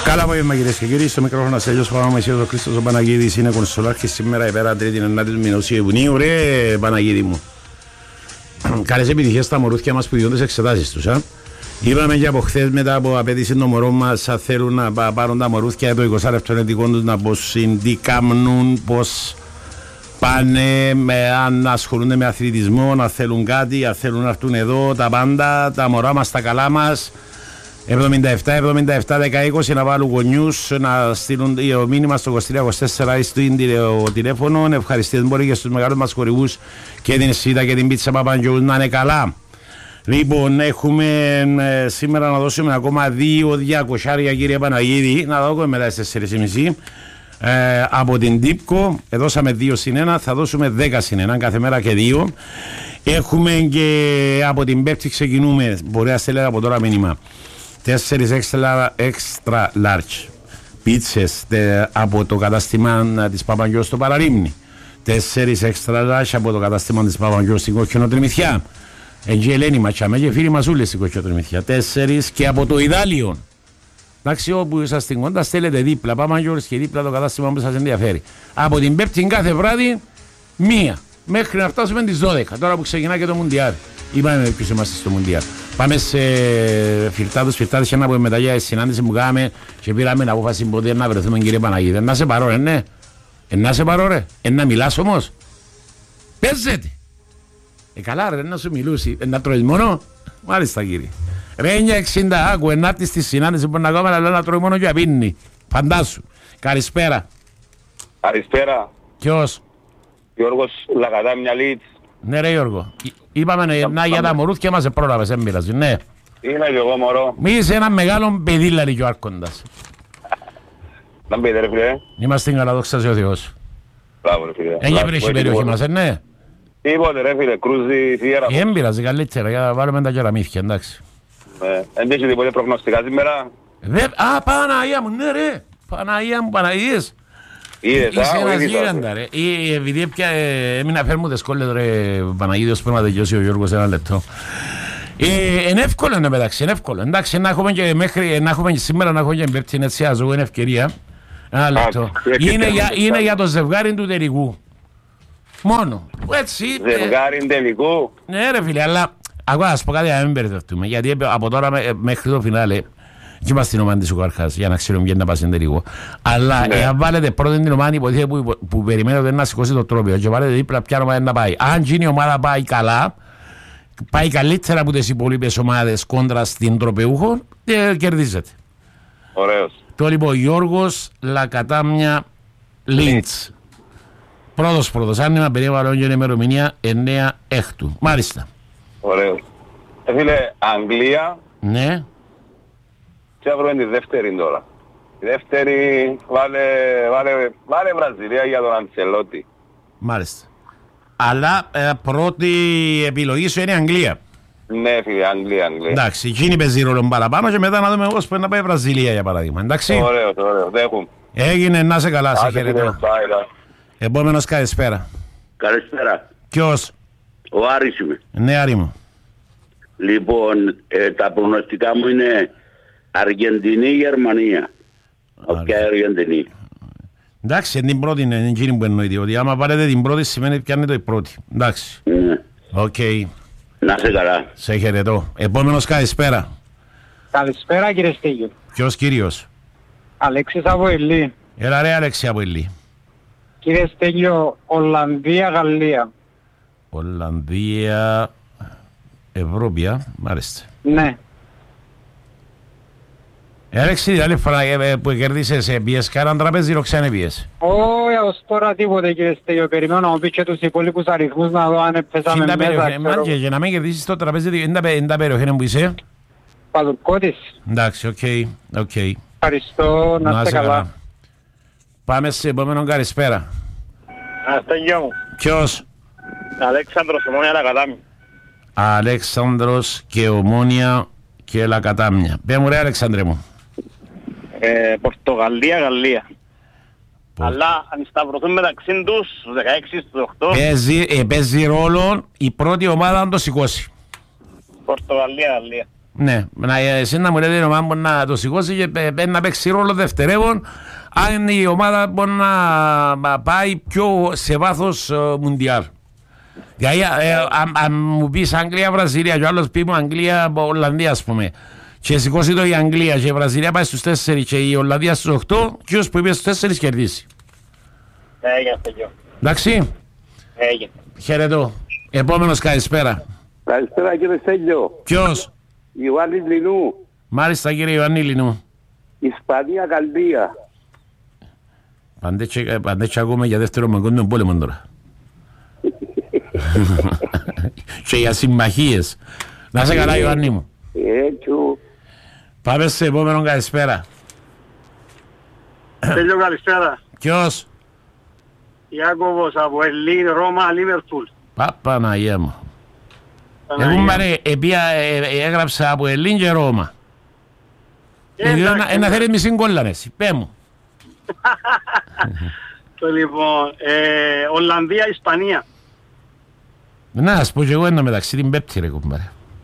Καλά απόγευμα κυρίες και κύριοι, στο μικρόφωνο Αστέλιος Παπαμεσίος, ο Χρήστος ο Παναγίδης είναι κονσολάρχης σήμερα η Τρίτη 9η του μηνός Ιουνίου. Ρε Παναγίδη μου, καλές επιτυχίες στα μωρούθια μας που διούν τις εξετάσεις τους. Είπαμε και από χθες μετά από απέτηση των μωρών μας, αν θέλουν να πάρουν τα μωρούθια το 20 λεπτό ετικών τους, να πώς τι κάνουν, πώς πάνε, αν ασχολούνται με αθλητισμό, να θέλουν κάτι, αν θέλουν να έρθουν εδώ, τα πάντα, τα μωρά μας, τα καλά μας. 77-77-10-20 να βάλουν γονιούς, να στείλουν το μήνυμα στο 23-24 στο τηλέφωνο. Ευχαριστίες μπορεί και στους μεγάλους μας χορηγούς και την Σίτα και την Πίτσα Παπαντζιού να είναι καλά. Λοιπόν, έχουμε σήμερα να δώσουμε ακόμα 2.200 κύριε Παναγίδη, να δώσουμε μετά στις 4.30 από την Τύπκο. Δώσαμε 2+1, θα δώσουμε 10+1 κάθε μέρα και 2. Έχουμε και από την Πέπτη ξεκινούμε, μπορεί να στέλνετε από τώρα μήνυμα. 4 extra large πίτσες από το κατάστημα της Παπαγιός στο Παραλίμνη. 4 extra large από το κατάστημα της Παπαγιός στην Κοκκινοτριμηθιά. Εκεί Ελένη Ματσάμε και φίλοι μας ούλες στην Κοκκινοτριμηθιά. 4 και από το Ιδάλιον. Εντάξει, όπου σας την κόντα στέλνετε δίπλα Παπαγιός και δίπλα το κατάστημα που σας ενδιαφέρει. Από την Πέπτη κάθε βράδυ 1 μέχρι να φτάσουμε τις 12. Τώρα που ξεκινά και το Μουντιάρ. Είπαμε ποιος είμαστε στο Μουντιάρ. Πάμε σε φιλτάδους και να πούμε μετά για συνάντηση που κάναμε και πήραμε την απόφαση πότε να βρεθούμε κύριε Παναγίδη. Να σε παρώ ρε, ναι. Να σε παρώ ρε. Να μιλάς όμως. Παίζεται. Καλά ρε, να σου μιλούσει. Να τρώεις μόνο. Μάλιστα κύριε. Ρε 9.60 άκου ενάρτη στη συνάντηση που να κάνουμε αλλά να τρώει μόνο και απίνει. Φαντάσου. Καλησπέρα. Καλησπέρα. Ποιος? Γιώργος Λακατάμια Λίτς. Ναι ρε Γιώργο. Είπαμε να για τα μωρούθια μας πρόλαβες, δεν πειράζει, ναι. Είμαι και εγώ μωρό. Μη είσαι ένα μεγάλο παιδί λαρί και ο Άρχοντας. Να μπείτε ρε φίλε. Είμαστε καλά, δόξα σε ο Θεός. Μπράβο ρε φίλε. Έγινε βρέχει η περιοχή μας, ναι. Τίποτε ρε φίλε, κρούζει θύερα. Δεν πειράζει, καλύτερα, για να βάλουμε τα κεραμίθια, εντάξει. Δεν έχει τίποτε προγνωστικά σήμερα. Α, Παναγία μου, ναι ρε. Παναγία μου, Παναγίες. Είσαι ένας γίγαντα ρε. Επειδή έμεινα φέρ μου τις κόλλες ρε Παναγίδιος που να τελειώσει ο Γιώργος ένα λεπτό. Είναι εύκολο είναι μεταξύ, είναι εύκολο. Εντάξει, να έχουμε και σήμερα να έχουμε και Πέπτη, είναι έτσι αζώ, είναι ευκαιρία. Ένα λεπτό. Είναι για το ζευγάρι του τελικού. Μόνο. Έτσι. Ζευγάρι τελικού. Ναι ρε φίλε, αλλά ακόμα ας πω κάτι να μην μπερδευτούμε. Γιατί από τώρα μέχρι το φινάλε και είμαστε στην ομάδα της Ουκαρχάς για να ξέρουμε ποιοι να πάσουν τελικό. Αλλά εάν βάλετε πρώτη την ομάδα υποτίθεται που περιμένετε να σηκώσει το τρόπιο και βάλετε δίπλα ποια ομάδα να πάει. Αν η ομάδα πάει καλά, πάει καλύτερα από τις υπόλοιπες ομάδες κόντρα στην τροπεούχο, κερδίζετε. Ωραίος. Το λοιπόν Γιώργος Λακατάμια Λίντς. Πρώτος. Αν είμαι περίβαλλον και ημερομηνία 9 έκτου. Μάλιστα. Ωραίος. Φίλε, Αγγλία. Ναι. Και αύριο είναι τη δεύτερη τώρα. Η δεύτερη βάλε Βραζιλία για τον Αντσελότη. Μάλιστα. Αλλά πρώτη επιλογή σου είναι Αγγλία. Ναι φίλε, Αγγλία. Εντάξει, εκείνη παίζει ρόλο παραπάνω και μετά να δούμε πώς πρέπει να πάει Βραζιλία για παράδειγμα. Εντάξει. Ωραίο, δέχομαι. Έγινε, να σε καλά, σε χαιρετώ. Επόμενος καλησπέρα. Καλησπέρα. Ποιος? Ο Άρης είμαι. Ναι Άρη μου. Λοιπόν, τα προγνωστικά μου είναι Αργεντινή-Γερμανία. Όποια Αργεντινή. Εντάξει, την πρώτη είναι εκείνη που εννοείται. Ότι άμα πάρετε την πρώτη σημαίνει ότι πιάνετε η πρώτη. Εντάξει. Ναι. Οκ. Να σε καλά. Σε χαιρετώ. Επόμενος καλησπέρα. Καλησπέρα κύριε Στίγιο. Ποιος κύριος? Αλέξης από Ελή. Έλα ρε Αλέξη από Ελή. Κύριε Στίγιο, Ολλανδία-Γαλλία. Ολλανδία, Ευρώπη, μάλιστα. Ναι. Αλέξη, την άλλη φορά που κερδίσες πιες κανέναν τραπέζι, ροξάνε πιες. Όχι, ως τώρα τίποτε κύριε Στίγιο. Περιμένω να μου πεις και τους υπόλοιπους αριθμούς να δω αν έπαιζαμε μέσα. Και να μην κερδίσεις το τραπέζι, είναι τα περιοχή που είσαι. Παδουρκώτης. Εντάξει, οκ. Ευχαριστώ, να είστε καλά. Πάμε σε επόμενον καλησπέρα. Αστέγιο μου. Ποιος? Αλέξανδρος, Ομόνια, Λακατάμια. Αλέξανδρος και Ομόνια και Λακατάμια. Πες μου ρε Αλεξάνδρε μου. Πορτογαλία, Γαλλία. Αλλά αν σταυρωθούν μεταξύ τους, στους 16, στους 8. Παίζει ρόλο η πρώτη ομάδα να το σηκώσει. Πορτογαλία, Γαλλία. Ναι, εσύ να μου λέτε η ομάδα μπορεί να το σηκώσει και να παίξει ρόλο δευτερεύον αν η ομάδα μπορεί να πάει πιο σε βάθος μουντιάλ. Δηλαδή αν μου πεις Αγγλία-Βραζιλία και ο άλλος πει μου Αγγλία-Ολλανδία ας πούμε και σηκώσει το η Αγγλία και η Βραζιλία πάει στους 4 και η Ολλανδία στους 8 και ως που είπε στους 4 κερδίσει. Έγινε. Εντάξει. Έγινε. Χαιρετώ. Επόμενος καλησπέρα. Καλησπέρα κύριε Στέλιο. Ποιος? Ιωάννης Λινού. Μάλιστα κύριε Ιωάννη Λινού. Ισπανία Γαλλία. Παντέτσι ακούμε για δεύτερο παγκόσμιο πόλεμο τώρα. Και για συμμαχίες. Να σε καλά Ιωάννη μου. Έτσι. Πάμε σε επόμενο καλησπέρα. Τέλειο καλησπέρα. Ποιος? Ιάκωβος από Ρώμα, Λίβερπουλ. Παναγία μου. Εγώ μπαρε, έγραψα από Ελλήν και Ρώμα. Ένα θέλει μισή κόλλανες, πέ μου. Το λοιπόν, Ολλανδία, Ισπανία. Να ας πω και εγώ ένα μεταξύ την πέπτη ρε κουμπάρε.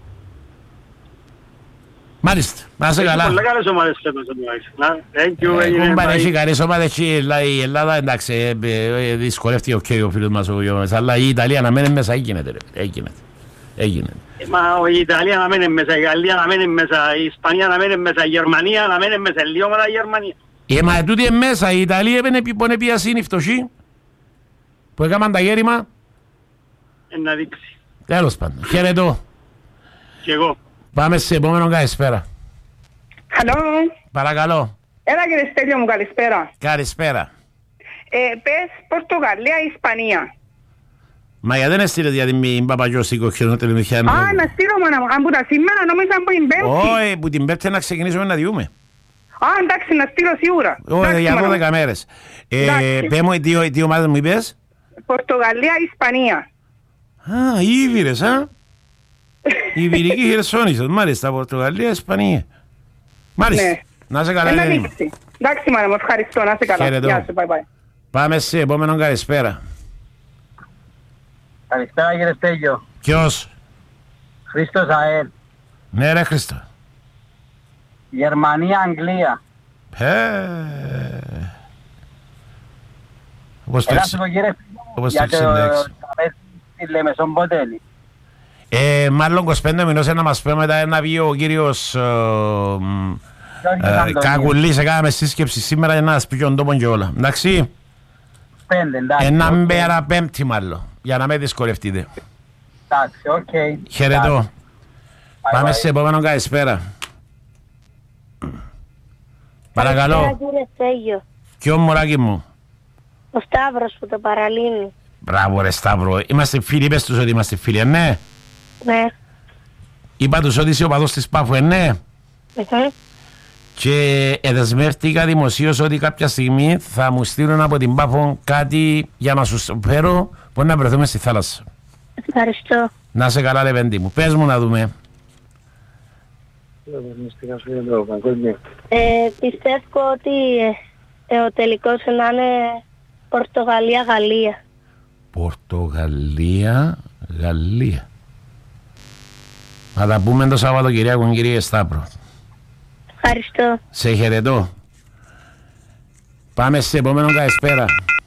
Μάλιστα, να είσαι καλά. Πολύ καλές ομάδες φέτος. Κουμπάρε έχει καλές ομάδες η Ελλάδα εντάξει δυσκολεύτηκε ο φίλος μας ο Γιώργος αλλά η Ιταλία να μένει μέσα έγινε. Μα η Ιταλία να μένει μέσα, η Γαλλία να μένει μέσα, η Ισπανία να μένει μέσα, η Γερμανία να μένει μέσα, λίγο μετά η Γερμανία. Μα τούτη μέσα, η Ιταλία πόνε πιασίνη φτωχή που έκαναν τα γέρημα. Να δείξει. Τέλος πάντων, χαιρετώ. Και εγώ. Πάμε σε επόμενο καλησπέρα. Hello. Παρακαλώ. Έλα κύριε Στέλιο μου, καλησπέρα. Καλησπέρα. Πες Πορτογαλία, Ισπανία. Μα γιατί δεν έστειλες για την Παπαγιώσικο χειρονοτελεμιχιά. Να στείλω μόνο, αν που τα σήμερα νόμιζα που την Πέμπτη. Όχι, που την Πέμπτη να ξεκινήσουμε να διούμε. Εντάξει, να στείλω σίγουρα. Όχι, για 12 μέρες. Πες μου, τι ομάδα μου είπες? Πορτογαλία, Ισπανία. Α, οι Ήβηρες, η Ιβηρική Χερσόνησος, μάλιστα, Πορτογαλία, Ισπανία. Μάλιστα, να σε καλά. Εντάξει, μάνα μου, ευχαριστώ, να σε καλά. Γεια σου, bye bye. Πάμε σε επόμενο καλησπέρα. Καλησπέρα κύριε Στέλιο. Ποιος? Χρήστος ΑΕΛ. Ναι ρε Χρήστο. Γερμανία, Αγγλία. Όπως το εξεντέξει. Τι λέμε, στον Ποτέλη. Μάλλον 25 μηνός να μας πει μετά να βγει ο κύριος Κακουλής. Έκαναμε σύσκεψη σήμερα για να σας πει τον τόπο και όλα. Εντάξει. Ένα μέρα Πέμπτη μάλλον. Για να με δυσκολευτείτε. Εντάξει, οκ. Χαιρετώ. Πάμε σε επόμενο καλησπέρα. Παρακαλώ. Κύριε Στέγιο. Ποιο μωράκι μου? Ο Σταύρος που το παραλύνει. Μπράβο ρε Σταύρο. Είμαστε φίλοι, είπες τους ότι είμαστε φίλοι, ναι. Ναι. Είπα τους ότι είσαι ο παδός της Πάφου, ναι. Και δεσμεύτηκα δημοσίως ότι κάποια στιγμή θα μου στείλουν από την Πάφο κάτι για να σου φέρω που να βρεθούμε στη θάλασσα. Ευχαριστώ. Να σε καλά λεβέντη μου. Πες μου να δούμε. Πιστεύω ότι ο τελικός να είναι Πορτογαλία-Γαλλία. Πορτογαλία-Γαλλία. Θα τα πούμε το Σαββατοκυριακό, κύριε Σταύρο. Ευχαριστώ. Σε χαιρετώ. Πάμε σε επόμενο καλησπέρα.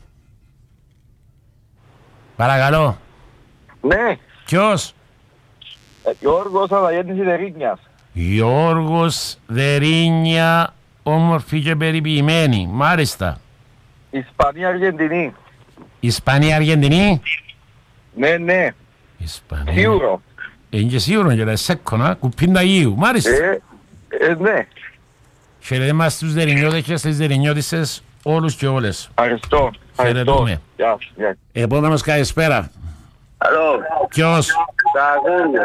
Παρακαλώ. Ναι. Ποιος? Γιώργος Αδαγέννης Δερίνιας. Γιώργος Δερίνια, όμορφη και περιποιημένη. Μάλιστα. Ισπανία-Αργεντινή. Ισπανία-Αργεντινή. Ναι, ναι. Ισπανία. Σίγουρο. Είναι και σίγουρο και τα σέκκονα, κουπίντα Αγίου. Μάλιστα. Ναι. Χαιρετέ μας στους Δερινιώτες και στις Δερινιώτισσες όλους και όλες. Ευχαριστώ. Χαιρετούμε. Επόμενος καλησπέρα. Αλλό. Ποιος? Τα ακούω.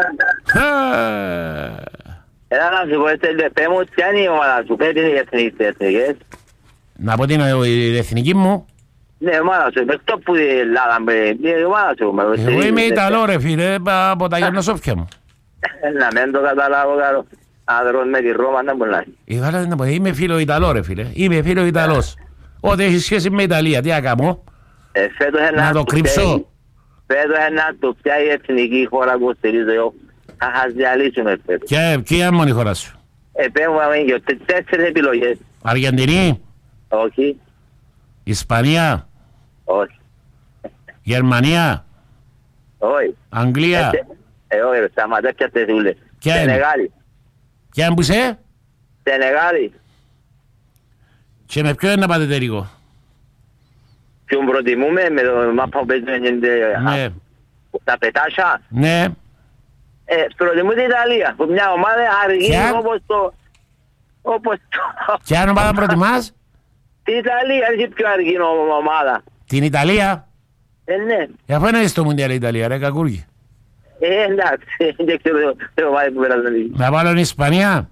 Έλα να σου πω, πέ μου, ποια είναι η ομάδα σου, πέ την εθνικές. Να πω την εθνική μου. Ναι, η ομάδα σου, με αυτό που η Ελλάδα, η ομάδα σου. Εγώ είμαι Ιταλό ρε φίλε, από τα Γερνοσόφια μου. Να μην το καταλάβω καλό. Άδρος με τη Ρώμα δεν μπορεί. Είμαι φίλο Ιταλό ρε φίλε, είμαι φίλο Ιταλός. Ό,τι έχει σχέση με Ιταλία, τι έκαμω. Να το κρύψω. Φέτος να το πιάει η εθνική χώρα που στηρίζω εγώ. Θα σας διαλύσουμε φέτος. Ποια είναι μόνη χώρα σου? Επέμβαμε και 4 επιλογές. Αργεντινή, Όχι, Ισπανία, όχι, Γερμανία, όχι. Αγγλία. Όχι, σταματάτε τις δούλες. Ποια είναι? Σενεγάλη. Ποια είναι που είσαι? Σενεγάλη. Και με ποιο είναι να πάτε τελικό? Ποιον προτιμούμε με το μάπα που παίζουν Ναι, τα πετάσια. ναι. Προτιμούν την Ιταλία, που μια ομάδα αργή Ποια? όπως το... Ποια ομάδα προτιμάς? Την Ιταλία, είναι πιο αργή ομάδα. Την Ιταλία. Ναι. Αφού είναι στο Μουντιάλ η Ιταλία, ρε κακούργη. Εντάξει, δεν ξέρω το πάει που πέρασαν. Να βάλω την Ισπανία.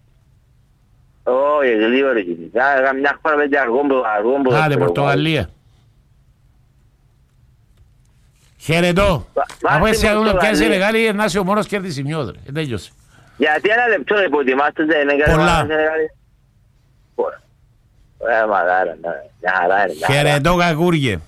Όχι, λίγο ρε. Μια χώρα πέντε αργόμπο. Άντε, Πορτογαλία. Χαιρετώ. Αφού εσύ αγώνω και είσαι μεγάλη, να είσαι ο μόνος κέρδισε μειόδρε. Τέλειωσε. Γιατί ένα λεπτό δεν υποτιμάστε, δεν είναι πολλά. Χαιρετώ κακούργε.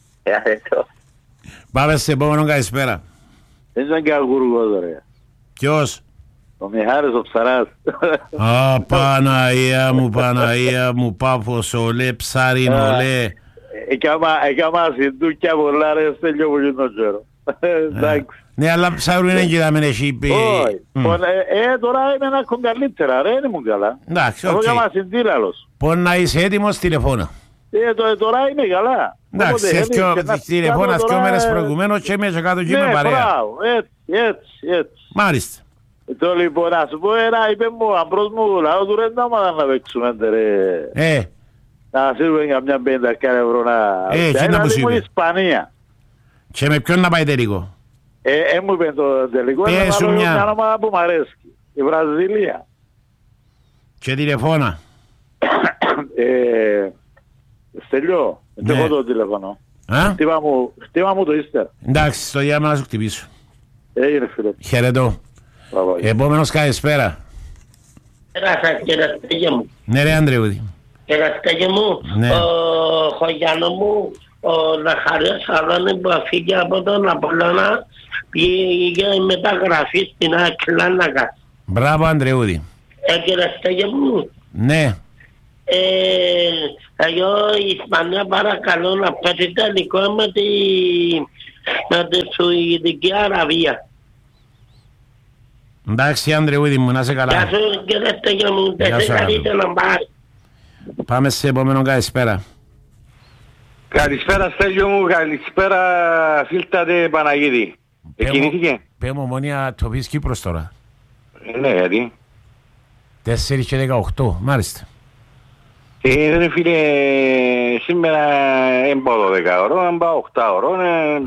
Πάμε σε επόμενο καλησπέρα. Δεν ήταν και αγούργος ρε. Ποιος? Ο Μιχάρης ο Ψαράς. Α, Παναγία μου, Πάφος, ολέ, ψάριν, ολέ. Έκαμα συντούκια πολλά ρε, στέλνιο που γίνω τζέρο. Εντάξει. Ναι, αλλά ψάρουν είναι και τα μεν έχει πει. Όχι. Τώρα είμαι να έχω καλύτερα ρε, δεν ήμουν καλά. Εντάξει, Εγώ οκ. έκαμα συντήλαλος. Πώς να είσαι έτοιμος, τηλεφώνα. Τώρα είμαι καλά. Εντάξει, τηλεφώνα 2 μέρες προηγουμένως και μέσα κάτω και είμαι ναι, παρέα. μπράβο, έτσι. Μάλιστα. Το λοιπόν, να σου πω ένα, είπε μου, αμπρός μου, λαό του ρε, να παίξουμε ρε. Να σύρουμε για μια 50 ευρώ να... και να μου σου είπε. Ισπανία. Και με ποιον να πάει τελικό? Μου είπε το τελικό, να βάλω μια ομάδα που μ' αρέσει. Η Βραζιλία. Και τηλεφώνα. Στελιώ, δεν έχω το τηλέφωνο. Χτύπα μου το ύστερα. Εντάξει, στο διάμα να σου χτυπήσω. Έγινε φίλε. Χαιρετώ. Επόμενος καλησπέρα. Πέρασα κύριε Στέγε μου. Ναι ρε Ανδρεούδη. Κύριε Στέγε μου, ο Χωγιάνο μου, ο Ζαχαρίας Σαρώνη που αφήγε από τον Απόλλωνα πήγε μεταγραφή στην Ακλάνακα. Μπράβο Ανδρεούδη. Κύριε Στέγε μου. Ναι. Εγώ η Ισπανία παρακαλώ να παίζει τελικό με τη Σουηδική Αραβία. Εντάξει Ανδρεούδη μου, να σε καλά. Γεια σου κύριε Στέγε μου, δεν σε καλείτε να πάρει. Πάμε σε επόμενο καλησπέρα. Καλησπέρα Στέλιο μου, καλησπέρα φίλτατε Παναγίδη. Εκκινήθηκε. Πέ μου Ομόνια Τοπής Κύπρος τώρα. Ναι, γιατί. 4 και 18, μάλιστα. Ρε φίλε, σήμερα έμπαω 12 ώρων, έμπαω 8 ώρων.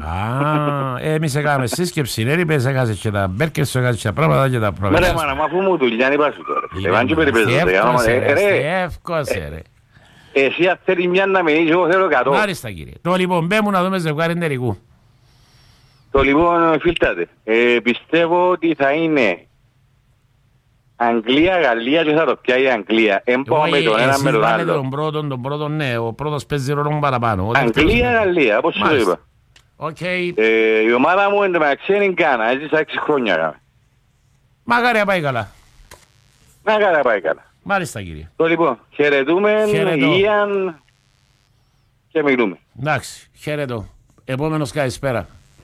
Εμείς έκαναμε σύσκεψη, ρε είπες, έκασες και τα μπέρκες σου, έκασες και τα πράγματα και τα προβέσεις. Ρε μάνα, μα αφού μου δουλειά είπα σου τώρα. Ευάν και περιπέζονται. Εύκοσε ρε. Εσύ αν θέλει μια να με είσαι, εγώ θέλω 100. Μάλιστα κύριε. Το λοιπόν, μπέμουν να δούμε ζευγάρι εντερικού. Το λοιπόν, φίλτατε, πιστεύω ότι θα είναι Αγγλία, Γαλλία και θα το πιάει η Αγγλία. Εμπάω με τον ένα με τον άλλο. Τον πρώτον, ναι, ο πρώτος παίζει ρόλο παραπάνω. Αγγλία, Γαλλία, όπως σου το είπα. Η ομάδα μου εντωμεταξύ είναι Γκάνα, έζησα 6 χρόνια. Μακάρι να πάει καλά. Μακάρι να πάει καλά. Μάλιστα κύριε. Το λοιπόν, χαιρετούμε, υγείαν και μιλούμε. Εντάξει, χαιρετώ. Επόμενος καλησπέρα.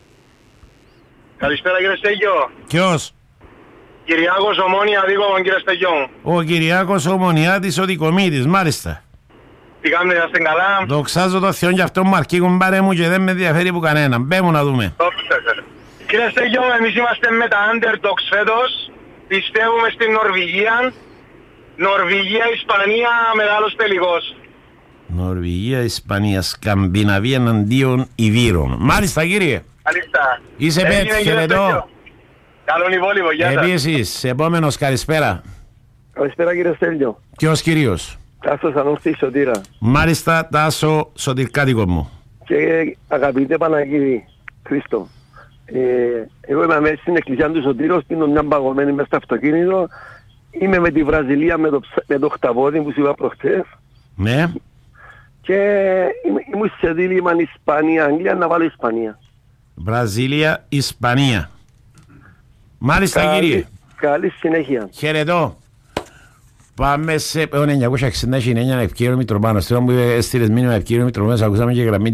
Καλησπέρα κύριε Στέγιο. Ποιος? Κυριάκος Ομόνια Δίκομον κύριε Στέγιο. Ο Κυριάκος Ομονιάτης ο Δικομήτης, μάλιστα. Τι κάνετε, είστε καλά? Δοξάζω το Θεό και αυτό μου αρκεί μπάρε μου και δεν με ενδιαφέρει που κανέναν. Μπέμου να δούμε. Κύριε Στέγιο, εμείς είμαστε με τα underdogs φέτος. Πιστεύουμε στην Νορβηγία. Νορβηγία, Ισπανία, μεγάλος τελικός. Νορβηγία, Ισπανία, Σκανδιναβία εναντίον Ιβύρων. Μάλιστα κύριε. Καλησπέρα. Είσαι πέτ, χαιρετώ. Καλόν υπόλοιπο, γεια σας. Επίσης, επόμενος καλησπέρα. Καλησπέρα κύριε Στέλιο. Ποιος κυρίως? Τάσος Ανώστη Σωτήρα. Μάλιστα, Τάσο, σωτηρκάτοικο μου. Και αγαπητέ Παναγίδη Χρήστο, εγώ είμαι μέσα στην εκκλησία του Σωτήρος, πίνω μια παγωμένη μέσα στο αυτοκίνητο. Είμαι με τη Βραζιλία με το χταπόδι που σου είπα προχτές. Ναι. Και ήμουν σε δίλημα Ισπανία, Αγγλία, να βάλω Ισπανία. Βραζίλια, Ισπανία. Μάλιστα κύριε. Καλή συνέχεια. Χαιρετώ. Πάμε σε 969 Ευκύριο Μητροπάνο. Στην ώρα που έστειλες μήνυμα Ευκύριο Μητροπάνος, ακούσαμε και γραμμή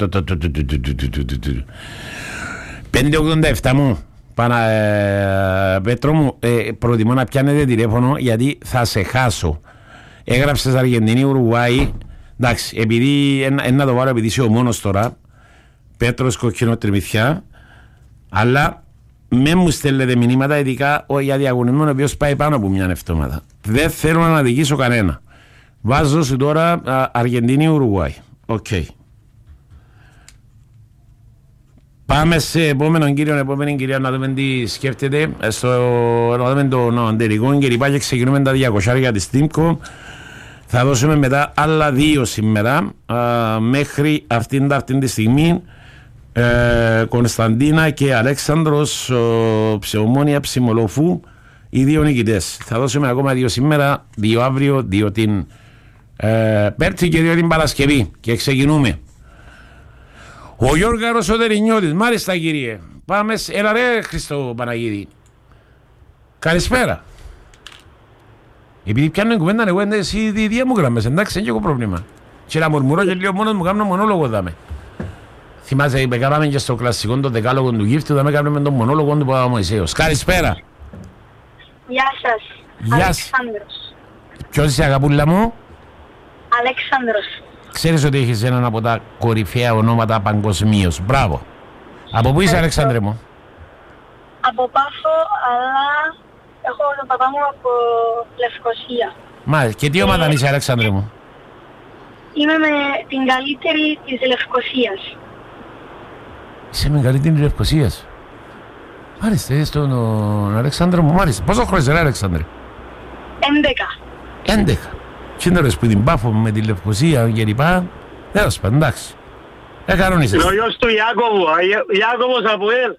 587 μου. Πέτρο μου, προτιμώ να πιάνετε τηλέφωνο γιατί θα σε χάσω. Έγραψες Αργεντινή, Ουρουγουάη. Εντάξει, επειδή να το βάλω επειδή είσαι ο μόνος τώρα, Πέτρος κοκκινό τριμηθιά, αλλά με μου στέλνετε μηνύματα ειδικά για διαγωνισμό ο οποίος πάει πάνω από μια εβδομάδα. Δεν θέλω να αδικήσω κανένα. Βάζω σου τώρα Αργεντινή, Ουρουγουάη. Οκ. Πάμε σε επόμενον κύριο, επόμενη κυρία να δούμε τι σκέφτεται. Να δούμε το τελικό και λοιπά και ξεκινούμε τα 200 για τη Στίμκο. Θα δώσουμε μετά άλλα 2 σήμερα μέχρι αυτήν τη στιγμή. Κωνσταντίνα και Αλέξανδρος, Ψεομόνια, Ψιμολοφού, οι 2 νικητές. Θα δώσουμε ακόμα 2 σήμερα, 2 αύριο, 2 την Πέμπτη και 2 την Παρασκευή. Και ξεκινούμε. Ο Γιώργαρος ο Δερινιώτης, μάλιστα κύριε. Πάμε, έλα ρε Χριστό Παναγίδη. Καλησπέρα. Επειδή πιάνω κουβέντα εγώ εσύ δύο μου γραμμές, εντάξει, δεν έχω πρόβλημα. Και να μουρμουρώ και λίγο μόνος μου κάνω μονόλογο δάμε. Θυμάσαι, κάναμε και στο κλασικό το δεκάλογο του γύφτου, δάμε κάνουμε τον μονόλογο του Παπαμωυσέως. Καλησπέρα. Γεια σας. Αλέξανδρος. Ποιος είσαι αγαπούλα μου? Αλέξανδρος. Ξέρεις ότι έχεις έναν από τα κορυφαία ονόματα παγκοσμίως. Μπράβο. Από πού είσαι Αλέξανδρε μου? Από Πάφο, αλλά έχω τον παπά μου από Λευκοσία. Μάλιστα. Και τι ομάδα είσαι Αλέξανδρε μου? Είμαι με την καλύτερη της Λευκοσίας. Είσαι με καλύτερη της Λευκοσίας? Μάλιστα, είσαι τον Αλέξανδρο μου, μάλιστα. Πόσο χρόνος είσαι Αλέξανδρε? 11. 11. Και είναι που την Πάφο με τη Λευκοσία και λοιπά. Τέλος πάντων, εντάξει. Κανονίσαι. Είναι ο γιος του Ιάκωβου, Ιάκωβος από ελ.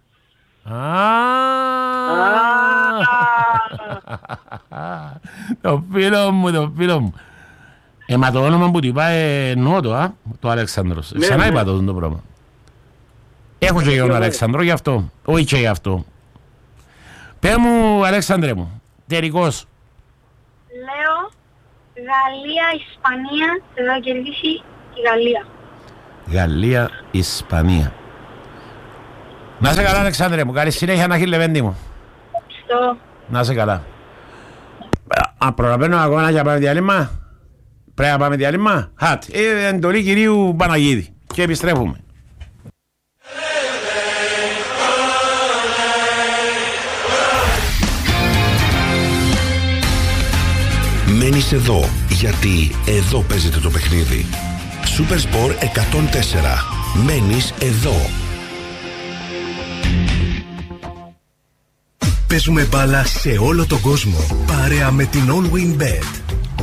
Το φίλο μου. Μα το όνομα που του πάει εννοώ το Αλέξανδρος. Ξανά είπα το πράγμα. Έχω και τον Αλέξανδρο γι' αυτό. Όχι και γι' αυτό. Πες μου Αλέξανδρε μου, τελικός. Λέω Γαλλία, Ισπανία, θα κερδίσει η Γαλλία. Γαλλία, Ισπανία. Να σε καλά Αλεξάνδρε μου, καλή συνέχεια να χείλε μου. Ευχαριστώ. Να σε καλά. Προλαβαίνω ακόμα για πάμε διάλειμμα. Πρέπει να πάμε διάλειμμα. Χατ, εντολή κυρίου Παναγίδη. Και επιστρέφουμε. Μένεις εδώ, γιατί εδώ παίζεται το παιχνίδι. Super Sport 104. Μένεις εδώ. Παίζουμε μπάλα σε όλο τον κόσμο, παρέα με την All Win Bet.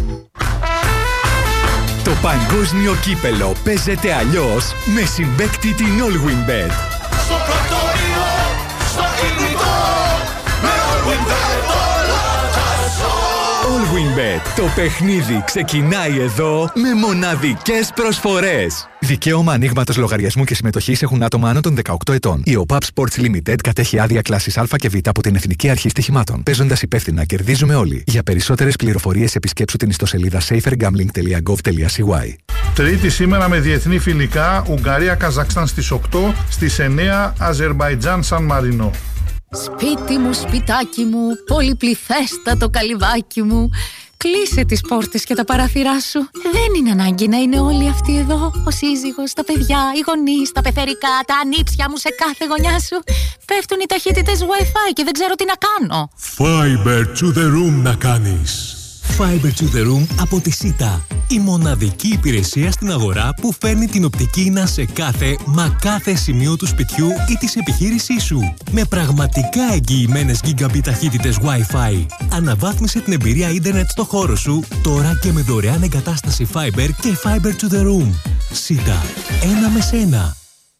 Το παγκόσμιο κύπελο παίζεται αλλιώς με συμπαίκτη την All Win Bet. Στο πρακτορείο, στο κινητό, με All Win Bet όλα τα ζω. All Win Bet. Το παιχνίδι ξεκινάει εδώ με μοναδικές προσφορές. Δικαίωμα ανοίγματος λογαριασμού και συμμετοχής έχουν άτομα άνω των 18 ετών. Η OPAP Sports Limited κατέχει άδεια κλάσης Α και Β από την Εθνική Αρχή Στοιχημάτων. Παίζοντας υπεύθυνα, κερδίζουμε όλοι. Για περισσότερες πληροφορίες επισκέψου την ιστοσελίδα safergambling.gov.cy. Τρίτη σήμερα με διεθνή φιλικά, Ουγγαρία-Καζακστάν στις 8, στις 9 Αζερμπαϊτζάν-Σαν Μαρινό. Σπίτι μου, σπιτάκι μου, πολυπληθέστατο καλυβάκι μου. Κλείσε τις πόρτες και τα παράθυρά σου. Δεν είναι ανάγκη να είναι όλοι αυτοί εδώ. Ο σύζυγος, τα παιδιά, οι γονείς, τα πεθερικά, τα ανήψια μου σε κάθε γωνιά σου. Πέφτουν οι ταχύτητες Wi-Fi και δεν ξέρω τι να κάνω. Fiber to the room να κάνεις. Fiber to the room από τη Sita. Η μοναδική υπηρεσία στην αγορά που φέρνει την οπτική ίνα σε κάθε σημείο του σπιτιού ή της επιχείρησής σου. Με πραγματικά εγγυημένες gigabit ταχύτητες Wi-Fi. Αναβάθμισε την εμπειρία ίντερνετ στο χώρο σου τώρα και με δωρεάν εγκατάσταση Fiber και Fiber to the room. Sita. Ένα με σένα.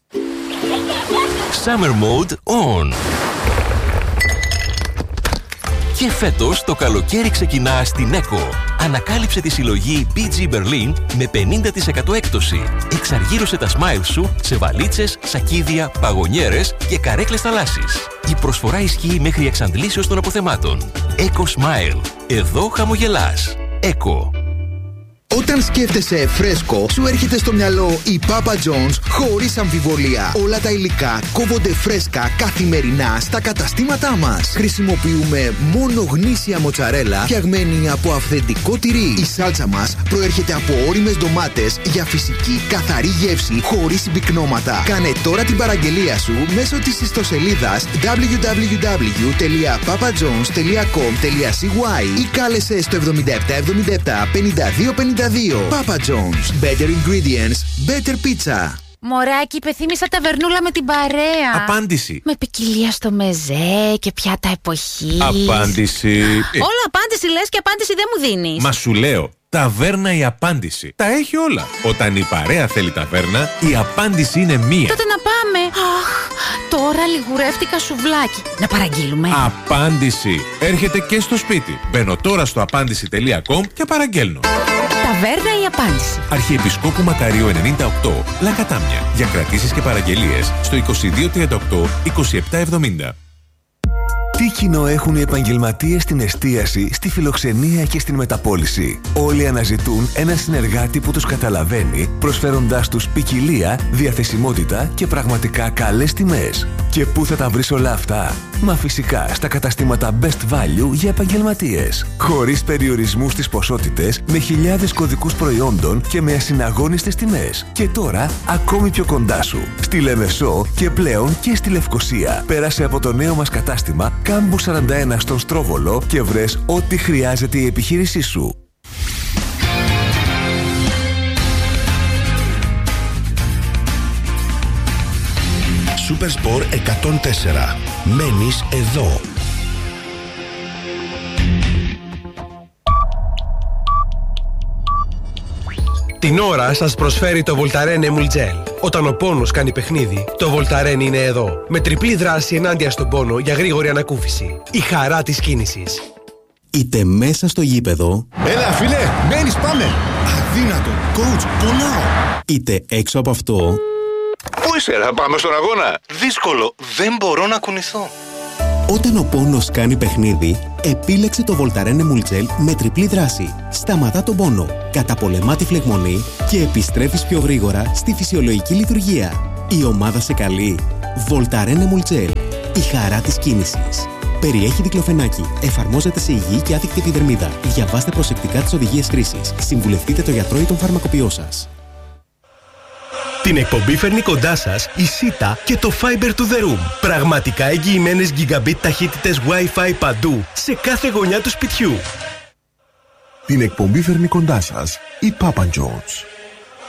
Summer Mode On. Και φέτος το καλοκαίρι ξεκινά στην ECO. Ανακάλυψε τη συλλογή BG Berlin με 50% έκπτωση. Εξαργύρωσε τα smiles σου σε βαλίτσες, σακίδια, παγωνιέρες και καρέκλες θαλάσσης. Η προσφορά ισχύει μέχρι εξαντλήσεως των αποθεμάτων. Eco Smile. Εδώ χαμογελάς. Eco. Όταν σκέφτεσαι φρέσκο, σου έρχεται στο μυαλό η Papa John's χωρίς αμφιβολία. Όλα τα υλικά κόβονται φρέσκα καθημερινά στα καταστήματά μας. Χρησιμοποιούμε μόνο γνήσια μοτσαρέλα φτιαγμένη από αυθεντικό τυρί. Η σάλτσα μας προέρχεται από ώριμες ντομάτες για φυσική καθαρή γεύση χωρίς συμπυκνώματα. Κάνε τώρα την παραγγελία σου μέσω της ιστοσελίδας www.papajohns.com.cy ή κάλεσε στο 7777 5252. Papa John's. Better ingredients, better pizza. Μωράκι, υπεθύμησα ταβερνούλα με την παρέα. Απάντηση. Με ποικιλία στο μεζέ και πιάτα εποχής. Απάντηση. Όλο απάντηση λες και απάντηση δεν μου δίνεις. Μα σου λέω, ταβέρνα η απάντηση. Τα έχει όλα. Όταν η παρέα θέλει ταβέρνα, η απάντηση είναι μία. Τότε να πάμε. Αχ, τώρα λιγουρεύτηκα σουβλάκι. Να παραγγείλουμε. Απάντηση. Έρχεται και στο σπίτι. Μπαίνω τώρα στο απάντηση.com και παραγγέλνω. Ταβέρνα η απάντηση. Αρχιεπισκόπου Μακαρίου 98, Λακατάμια. Για κρατήσεις και παραγγελίες στο 2238 2770. Τι κοινό έχουν οι επαγγελματίες στην εστίαση, στη φιλοξενία και στην μεταπώληση? Όλοι αναζητούν ένα συνεργάτη που τους καταλαβαίνει, προσφέροντάς τους ποικιλία, διαθεσιμότητα και πραγματικά καλές τιμές. Και πού θα τα βρεις όλα αυτά? Μα φυσικά στα καταστήματα Best Value για επαγγελματίες. Χωρίς περιορισμούς στις ποσότητες, με χιλιάδες κωδικούς προϊόντων και με ασυναγώνιστες τιμές. Και τώρα ακόμη πιο κοντά σου. Στη Λεμεσό και πλέον και στη Λευκοσία. Πέρασε από το νέο μας κατάστημα Κάμπου 41 στον Στρόβολο και βρες ό,τι χρειάζεται η επιχείρησή σου. Supersport 104. Μένεις εδώ. Την ώρα σας προσφέρει το Voltaren Emul Gel. Όταν ο πόνος κάνει παιχνίδι, το Voltaren είναι εδώ. Με τριπλή δράση ενάντια στον πόνο για γρήγορη ανακούφιση. Η χαρά της κίνησης. Είτε μέσα στο γήπεδο. Έλα φίλε, μένεις, πάμε. Αδύνατο, coach, πονάω. Είτε έξω από αυτό. Πού είσαι, θα πάμε στον αγώνα. Δύσκολο, δεν μπορώ να κουνηθώ. Όταν ο πόνος κάνει παιχνίδι, επίλεξε το Voltaren Emul Gel με τριπλή δράση. Σταματά τον πόνο, καταπολεμά τη φλεγμονή και επιστρέφεις πιο γρήγορα στη φυσιολογική λειτουργία. Η ομάδα σε καλεί. Voltaren Emul Gel. Η χαρά της κίνησης. Περιέχει δικλοφενάκι. Εφαρμόζεται σε υγιή και άδικτη επιδερμίδα. Διαβάστε προσεκτικά τις οδηγίες χρήσης. Συμβουλευτείτε το γιατρό ή τον φαρμακοποιό σας. Την εκπομπή φέρνει κοντά σας η Sita και το Fiber to the Room. Πραγματικά εγγυημένες gigabit ταχύτητες Wi-Fi παντού, σε κάθε γωνιά του σπιτιού. Την εκπομπή φέρνει κοντά σας η Papa John's.